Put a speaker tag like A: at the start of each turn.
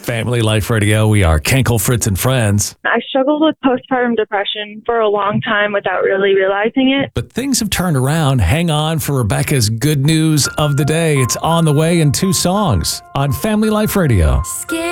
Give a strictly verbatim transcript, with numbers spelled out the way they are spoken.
A: Family Life Radio. We are Kenkel, Fritz, and Friends.
B: I struggled with postpartum depression for a long time without really realizing it.
A: But things have turned around. Hang on for Rebecca's good news of the day. It's on the way in two songs on Family Life Radio.
C: Scared